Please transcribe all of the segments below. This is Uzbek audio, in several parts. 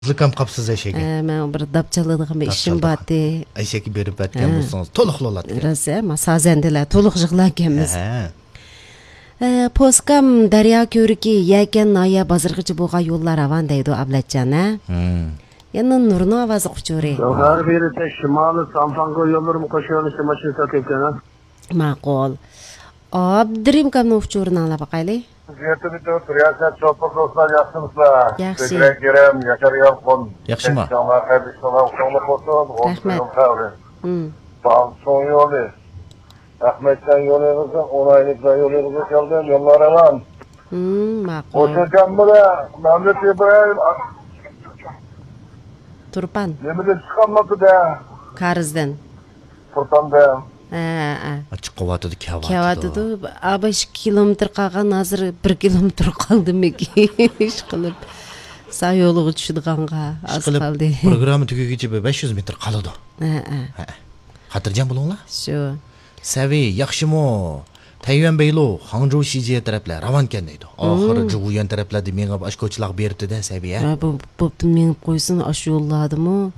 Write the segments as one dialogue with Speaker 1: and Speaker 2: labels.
Speaker 1: Zıkkam kapsız eşeğe.
Speaker 2: Ben bir dapçalıdığım işim batı.
Speaker 1: Eşeği berip etken bulsanız toluqlu olat.
Speaker 2: Rası ama sazendiler toluq jıqlankemiz. Poskam darya körüki yaken naya bazırgıcı boğa yollar avan deydi ablatcan ha. Yanın nurunu avazı kuçuri.
Speaker 3: Her biri de şimalı Sampango yollarım koşuyor işte maçını satayım.
Speaker 2: Maqol. Abdirim kamın uçurunu ala bakaylı.
Speaker 3: Ziyartı bir de riyaset çopur dostlar yapsınızlar.
Speaker 2: Yaxşı.
Speaker 3: Teşekkür ederim. Yaşar Yalkon.
Speaker 1: Yaxşı mı?
Speaker 3: İnşallah kardeşler uçağına koşun.
Speaker 2: Rahmet.
Speaker 3: Son yolu. Ahmet'ten yollarınızı, onaylıkla yollarınızı geldim. Yollar alan.
Speaker 2: Maqol.
Speaker 3: Koşacağım buraya. Mehmet İbrahim.
Speaker 2: Turpan.
Speaker 3: Yemin çıkanmadı da.
Speaker 2: Karizden.
Speaker 3: Fırtan da.
Speaker 1: Açık kovatıdı kevatıdı.
Speaker 2: Kevatıdı. 5 kilometr qalğan hazır 1 kilometr qaldı meki. İş qılıp. Sağ yolu uçuşduğanğa az qaldı.
Speaker 1: Programı tükügücü 500 metr qalıdı. Hatırcan bulunla?
Speaker 2: Şu.
Speaker 1: Savi, yaxşımı. Tayvan beylo, Hangzhou Shijiye taraflar ravan kendeydi. Ahırı Juguyan taraflarda meni aşkoçlaq beripti da Savi ya.
Speaker 2: Boptu men qo'ysin aş yolladım.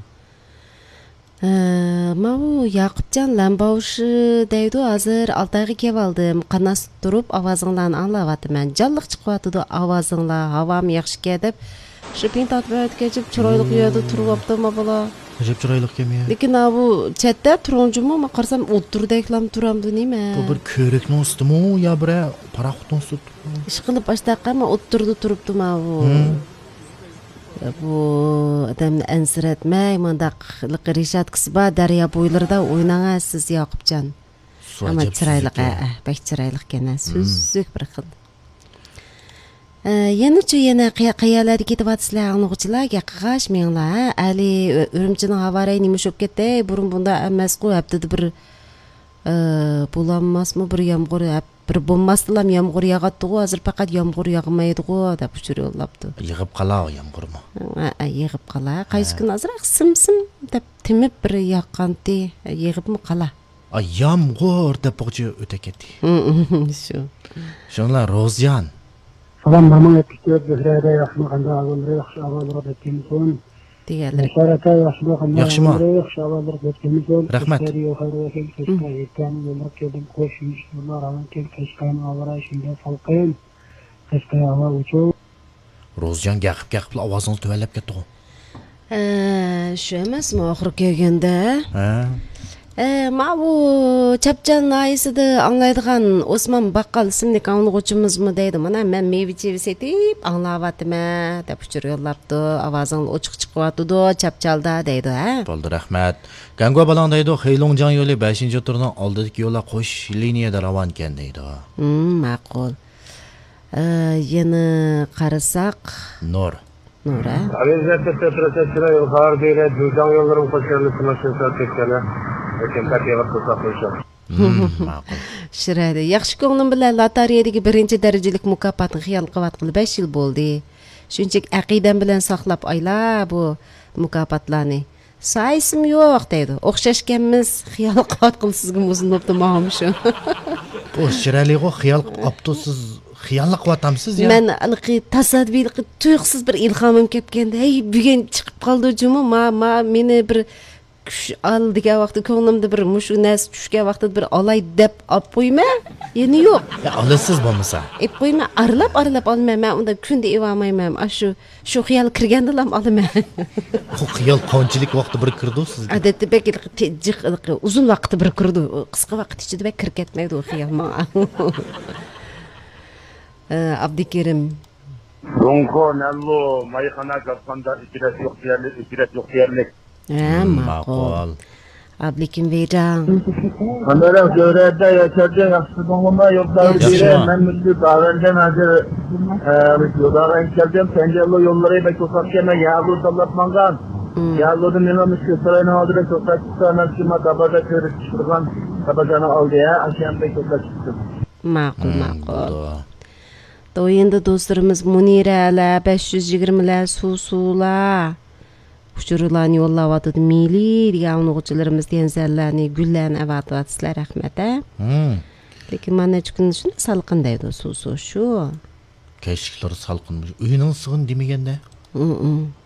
Speaker 2: Mau Yaqubcan Lambaushi deydi hazır Altayga kevaldim. Qanas turib avazinglarni anglavatman. Jalliq chiqyapti avazinglar. Havam yaxshi kedib. Shopping tatib o'tkazib chiroyli yerda turibdimi bola?
Speaker 1: Ajab chiroyli kemiya.
Speaker 2: Lekin bu chatda turunjumi, men qarsam o'tirdeklam turamdi nima?
Speaker 1: Bu bir ko'rikning ustimi yo bir paraxutning usti?
Speaker 2: Ish qilib ashtaqama o'tirdi turibdi bu. Bu adamni ansiratmay, mandaq rishatkasi bor daryo bo'ylarida o'ynanga siz Yoqubjon. Ama chiroyli, bak chiroyli ekan, suzuk bir xil. Yana qayalarga ketyapsizlar, anglag'uchilarga qaqashmanglar. Ali Urumchining havaray nima bo'lib ketdi? Burun bunda emas-ku, haftada bir bo'lanmasmi, bir yomg'ir, bir bo'lmasdilam yomg'ir yog'adi-ku, hozir faqat yomg'ir yog'maydi-ku deb ushur yo'llabdi.
Speaker 1: Yig'ib qala yomg'irmi?
Speaker 2: Yig'ib qala. Qaysi kun azroq sim deb timib bir yoqqanti, yig'ibmi qala.
Speaker 1: Yomg'ir deb o'qchi o'ta ketdi.
Speaker 2: Shu.
Speaker 1: Shunlar Rozjan.
Speaker 4: Salam mamang aytibdi, Zuhrada yaxshimi qanday avvalroq yaxshi avvalroq aytganmisan.
Speaker 2: Deganlar.
Speaker 4: Sharaka yaxshimi qanday
Speaker 1: Yaxshimi?
Speaker 4: yaxshi avvalroq aytganmisan.
Speaker 1: Rahmat.
Speaker 4: Yo'llar keldim, qo'shimish yo'llar avan kel kashqani avara shunga salqin. Kashqani ava uchun.
Speaker 1: Rozjan gaqib ovozingiz tuvallab ketdi.
Speaker 2: Shu emasmi oxir kelganda? Ma bu Chapchan naysida anglaydigan Osman Baqqal ismli anglag'uvchimizmi deydi. Mana men meva-cheva setib anglayapman deb uchur yo'llabdi. Ovozing ochiq chiqyapti Chapchalda deydi, ha?
Speaker 1: Bo'ldi, rahmat. Gangwa balang deydi, Xeylongjan yo'li 5-turning oldidagi yo'llar qo'sh liniyada ravon ekan deydi.
Speaker 2: Ma'qul. Yana qarasak,
Speaker 1: Nur.
Speaker 2: Nura.
Speaker 3: Arizatda tetrasachira yuqori deydi, Jujan yollarım koşuyor maçını satayım. Lekin qat'iy qilsa qo'yishadi.
Speaker 1: Ma'qul.
Speaker 2: Shiraydi. Yaxshi ko'nglim bilan lotereyadagi 1-darajalik mukofotni xiyol qilib 5 yil bo'ldi. Shunchaki aqidam bilan saqlab oylar bu mukofotlarni. Saysim yo'q deydi. O'xshashganmiz, xiyol qilib sizga o'zinibdi shu.
Speaker 1: Bu shiraligo xiyol qilibdi siz xiyolli qilyapsiz ya.
Speaker 2: Men alqi tasaddiq tuyuqsiz bir ilhomim kelganda, "Hey, bugun chiqib qoldi jumi, meni bir kuch al degan vaqtda ko'nglimda bir mushu nas tushgan vaqtda bir olay deb olib qo'yma. Endi yo'q.
Speaker 1: Olasiz bo'lmasa.
Speaker 2: Qo'yma, aralab olmayman. Men unda kunda evamayman. Shu xiyol kirgandilam olaman.
Speaker 1: Bu xiyol qanchalik vaqt bir kirdi sizga?
Speaker 2: Odatda bekil uzun vaqt bir kirdi. Qisqa vaqt ichida bek kirib ketmaydi u xiyol. Abdikerim.
Speaker 3: Runko, Nello, mayxana qatqanda ikirat yo'q yerlik.
Speaker 2: Ma'qul. Ablikim Vejan.
Speaker 3: Qanday joylarda yashagan yaxshi bo'lma yo'qlar biri men milliy barandan hozir yo'llarga keldim. Penjalo yo'llari bek to'xtatgan ya'lu davlatmangan. Ya'luda nima mushkul sarayni hozir to'xtatishdan kim tabaga ko'rib chiqgan tabagani oldi ya, asham bek to'xtatishdi.
Speaker 2: Ma'qul. Endi do'stlarimiz Muniralar 520lar Susular uçurularni yo'llayotdi. Milliy degan o'quvchilarimiz tenzallarni gullarni avatyapsizlar, rahmat. Lekin mana kun shuni salqin deydi suv shu.
Speaker 1: Kechiklar salqin. Uyning sig'in demaganda?